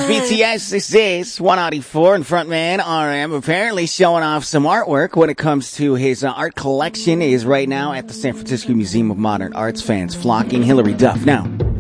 It's BTS. This is 194 and frontman RM apparently showing off some artwork when it comes to his art collection is right now at the San Francisco Museum of Modern Arts. Fans flocking. Hillary Duff now.